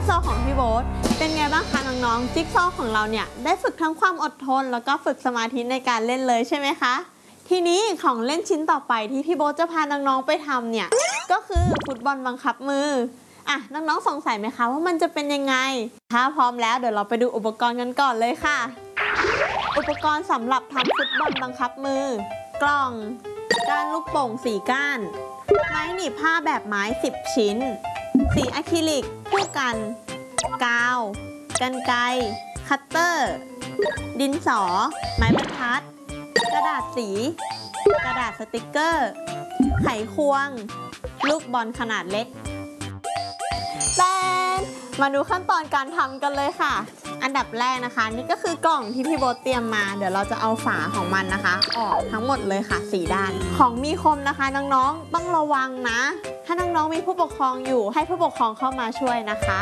กซอว์ของพี่โบ๊ทเป็นไงบ้างคะน้องๆจิ๊กซอว์ของเราเนี่ยได้ฝึกทั้งความอดทนแล้วก็ฝึกสมาธิในการเล่นเลยใช่ไหมคะทีนี้ของเล่นชิ้นต่อไปที่พี่โบ๊ทจะพาน้องๆไปทำเนี่ยก็คือฟุตบอลบังคับมืออ่ะน้องๆสงสัยไหมคะว่ามันจะเป็นยังไงถ้าพร้อมแล้วเดี๋ยวเราไปดูอุปกรณ์กันก่อนเลยค่ะอุปกรณ์สำหรับทำฟุตบอลบังคับมือกล่องก้านลูกโป่ง4 ก้านไม้หนีบผ้าแบบไม้10 ชิ้นสีอะคริลิกคู่กันกาวกรรไกรคัตเตอร์ดินสอไม้บรรทัดกระดาษสีกระดาษสติกเกอร์ไขควงลูกบอลขนาดเล็กแต่มาดูขั้นตอนการทำกันเลยค่ะอันดับแรกนะคะนี่ก็คือกล่องที่พี่โบ๊ทเตรียมมาเดี๋ยวเราจะเอาฝาของมันนะคะออกทั้งหมดเลยค่ะ4 ด้านของมีคมนะคะน้องๆต้องระวังนะถ้าน้องๆมีผู้ปกครองอยู่ให้ผู้ปกครองเข้ามาช่วยนะคะ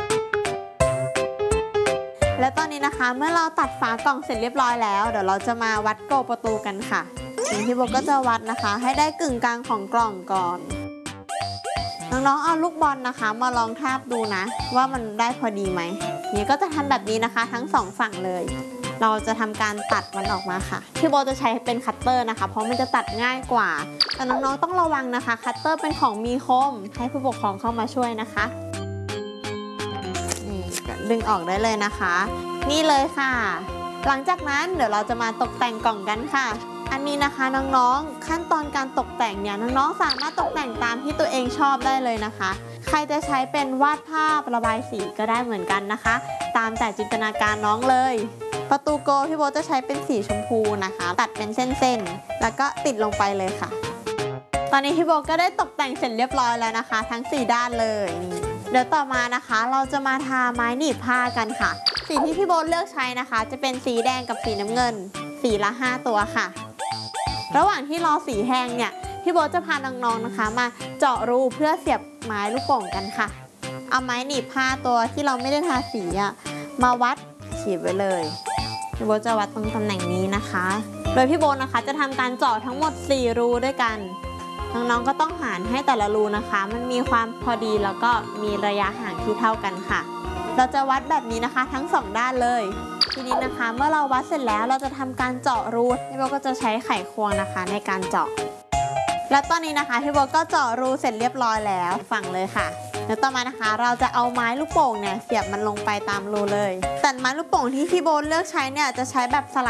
และตอนนี้นะคะเมื่อเราตัดฝากล่องเสร็จเรียบร้อยแล้วเดี๋ยวเราจะมาวัดโกประตูกันค่ะพี่โบ๊ทก็จะวัดนะคะให้ได้กึ่งกลางของกล่องก่อนน้องๆเอาลูกบอลนะคะมาลองทาบดูนะว่ามันได้พอดีไหมนี่ก็จะทำแบบนี้นะคะทั้ง2 ฝั่งเลยเราจะทำการตัดมันออกมาค่ะพี่โบจะใช้เป็นคัตเตอร์นะคะเพราะมันจะตัดง่ายกว่าแต่น้องๆต้องระวังนะคะคัตเตอร์เป็นของมีคมให้ผู้ปกครองเข้ามาช่วยนะคะนี่ดึงออกได้เลยนะคะนี่เลยค่ะหลังจากนั้นเดี๋ยวเราจะมาตกแต่งกล่องกันค่ะอันนี้นะคะน้องๆขั้นตอนการตกแต่งเนี่ยน้องๆสามารถตกแต่งตามที่ตัวเองชอบได้เลยนะคะใครจะใช้เป็นวาดภาพระบายสีก็ได้เหมือนกันนะคะตามแต่จินตนาการน้องเลยประตูโกพี่โบจะใช้เป็นสีชมพูนะคะตัดเป็นเส้นๆแล้วก็ติดลงไปเลยค่ะตอนนี้พี่โบก็ได้ตกแต่งเสร็จเรียบร้อยแล้วนะคะทั้ง4 ด้านเลยเดี๋ยวต่อมานะคะเราจะมาทาไม้หนีบผ้ากันค่ะสีที่พี่โบเลือกใช้นะคะจะเป็นสีแดงกับสีน้ำเงินสีละ5 ตัวค่ะระหว่างที่รอสีแห้งเนี่ยพี่โบ๊ทจะพาน้องๆนะคะมาเจาะรูเพื่อเสียบไม้ลูกโป่งกันค่ะเอาไม้หนีบผ้าตัวที่เราไม่ได้ทาสีมาวัดขีดไว้เลยพี่โบ๊ทจะวัดตรงตำแหน่งนี้นะคะโดยพี่โบ๊ทนะคะจะทำการเจาะทั้งหมด4 รูด้วยกันน้องๆก็ต้องหารให้แต่ละรูนะคะมันมีความพอดีแล้วก็มีระยะห่างที่เท่ากันค่ะเราจะวัดแบบนี้นะคะทั้ง2 ด้านเลยทีนี้นะคะเมื่อเราวัดเสร็จแล้วเราจะทำการเจาะรูพี่โบ๊ทก็จะใช้ไขควงนะคะในการเจาะและตอนนี้นะคะพี่โบ๊ทก็เจาะรูเสร็จเรียบร้อยแล้วฝั่งเลยค่ะแล้วต่อมานะคะเราจะเอาไม้ลูกโป่งเนี่ยเสียบมันลงไปตามรูเลยแต่ไม้ลูกโป่งที่พี่โบ๊ทเลือกใช้เนี่ยจะใช้แบบสลับ